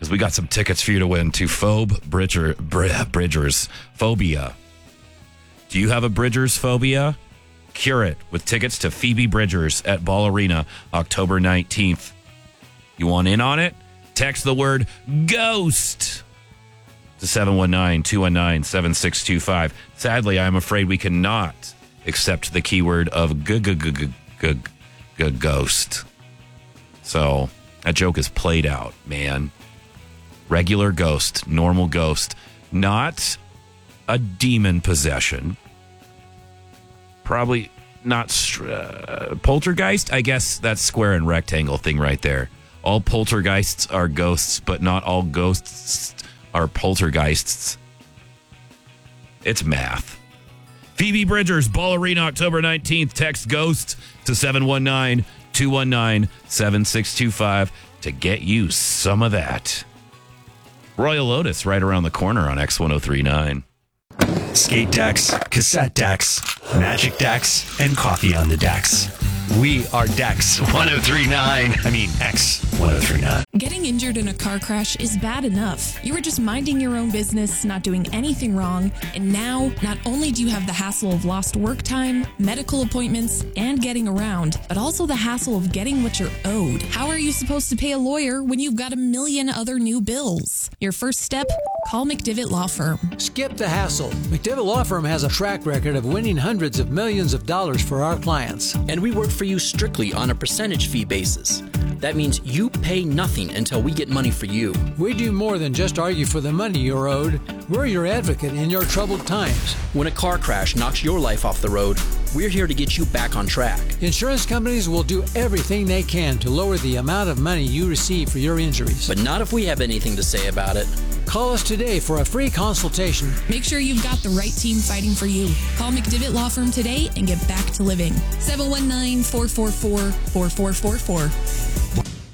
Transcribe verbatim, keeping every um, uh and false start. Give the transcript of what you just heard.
because we got some tickets for you to win to Phobe Bridger, Bridgers Phobia. Do you have a Bridgers phobia? Cure it with tickets to Phoebe Bridgers at Ball Arena, October nineteenth. You want in on it? Text the word GHOST to seven one nine, two one nine, seven six two five. Sadly, I'm afraid we cannot accept the keyword of g g g g g g ghost. So that joke is played out, man. Regular ghost, normal ghost, not a demon possession. Probably not uh, poltergeist. I guess that's square and rectangle thing right there. All poltergeists are ghosts, but not all ghosts are poltergeists. It's math. Phoebe Bridgers, Ball Arena, October nineteenth. Text GHOST to seven one nine, two one nine, seven six two five to get you some of that. Royal Otis right around the corner on X ten thirty-nine. Skate decks, cassette decks, magic decks, and coffee on the decks. We are Dex ten thirty-nine. I mean, X ten thirty-nine. Getting injured in a car crash is bad enough. You were just minding your own business, not doing anything wrong, and now not only do you have the hassle of lost work time, medical appointments, and getting around, but also the hassle of getting what you're owed. How are you supposed to pay a lawyer when you've got a million other new bills? Your first step? Call McDivitt Law Firm. Skip the hassle. McDivitt Law Firm has a track record of winning hundreds of millions of dollars for our clients. And we work for you strictly on a percentage fee basis. That means you pay nothing until we get money for you. We do more than just argue for the money you're owed. We're your advocate in your troubled times. When a car crash knocks your life off the road, we're here to get you back on track. Insurance companies will do everything they can to lower the amount of money you receive for your injuries. But not if we have anything to say about it. Call us today for a free consultation. Make sure you've got the right team fighting for you. Call McDivitt Law Firm today and get back to living. seven one nine, four four four, four four four four.